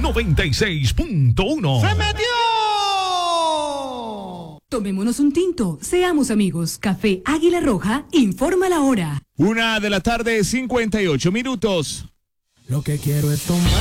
96.1. ¡Se metió! Tomémonos un tinto, seamos amigos. Café Águila Roja informa la hora. 1:58 PM. Lo que quiero es tomar.